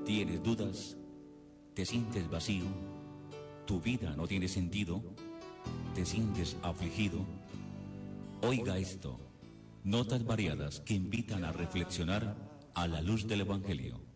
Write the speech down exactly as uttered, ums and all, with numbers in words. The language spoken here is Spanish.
¿Tienes dudas? ¿Te sientes vacío? ¿Tu vida no tiene sentido? ¿Te sientes afligido? Oiga esto, notas variadas que invitan a reflexionar a la luz del Evangelio.